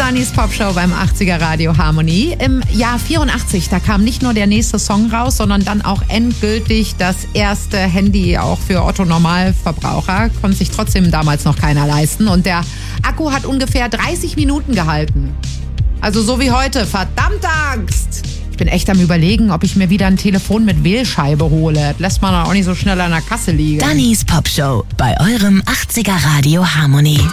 Dannys Popshow beim 80er Radio Harmonie. Im Jahr 84, da kam nicht nur der nächste Song raus, sondern dann auch endgültig das erste Handy auch für Otto Normalverbraucher. Konnte sich trotzdem damals noch keiner leisten. Und der Akku hat ungefähr 30 Minuten gehalten. Also so wie heute. Verdammte Angst! Ich bin echt am Überlegen, ob ich mir wieder ein Telefon mit Wählscheibe hole. Das lässt man auch nicht so schnell an der Kasse liegen. Dannys Popshow bei eurem 80er Radio Harmonie.